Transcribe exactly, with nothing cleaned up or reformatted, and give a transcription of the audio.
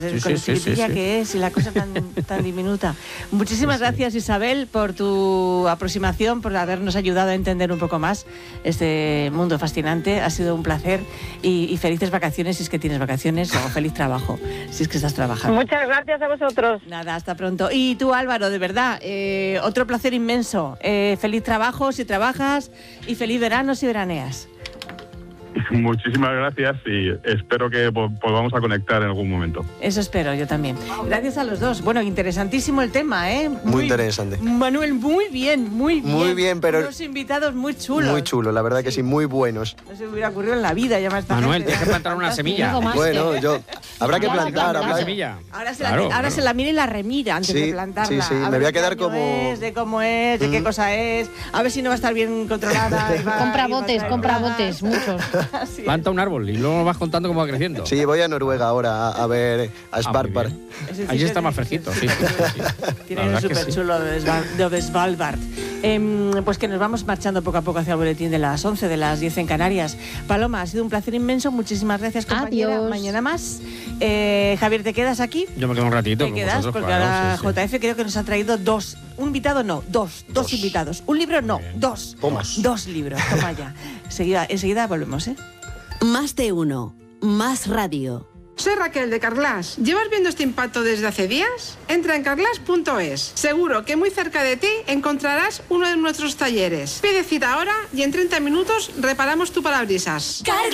Sí, con lo sí, chiquitilla sí, sí. que es y la cosa tan, tan diminuta. Muchísimas sí, sí. gracias, Isabel, por tu aproximación, por habernos ayudado a entender un poco más este mundo fascinante. Ha sido un placer y, y felices vacaciones si es que tienes vacaciones, o feliz trabajo si es que estás trabajando. Muchas gracias a vosotros. Nada, hasta pronto. Y tú, Álvaro, de verdad, eh, otro placer inmenso. Eh, feliz trabajo si trabajas y feliz verano si veraneas. Muchísimas gracias y espero que volvamos a conectar en algún momento. Eso espero, yo también. Gracias a los dos. Bueno, interesantísimo el tema, ¿eh? Muy, muy interesante. Manuel, muy bien, muy bien. Muy bien, pero... Unos invitados muy chulos. Muy chulos, la verdad sí. que sí, muy buenos. No se me hubiera ocurrido en la vida llamar a esta Manuel, gente. tienes que plantar una semilla. Bueno, yo... Habrá que plantar. Una habrá... semilla. Ahora, se, claro, la, ahora claro. se la mira y la remira antes sí, de plantarla. Sí, sí, a me voy a quedar qué año como... Es, de cómo es, de mm. qué cosa es. A ver si no va a estar bien controlada. Y va, compra y va botes, compra botes, muchos. Planta un árbol y luego vas contando cómo va creciendo. Sí, voy a Noruega ahora a, a ver a Svalbard. Ah, allí está más fresquito, sí. sí, sí. Tiene un súper chulo de, Sval, de Svalbard. Eh, pues que nos vamos marchando poco a poco hacia el boletín de las once, de las diez en Canarias. Paloma, ha sido un placer inmenso. Muchísimas gracias, compañera. Adiós. Mañana más. Eh, Javier, ¿te quedas aquí? Yo me quedo un ratito. Te quedas porque claro, ahora sí, sí. J F creo que nos ha traído dos. Un invitado no, dos. Dos, dos invitados. Un libro no, dos. Tomas. Dos libros. Toma ya. Enseguida, enseguida volvemos, ¿eh? Más de uno. Más radio. Soy Raquel de Carglass. ¿Llevas viendo este impacto desde hace días? Entra en carglass punto es. Seguro que muy cerca de ti encontrarás uno de nuestros talleres. Pide cita ahora y en treinta minutos reparamos tu parabrisas.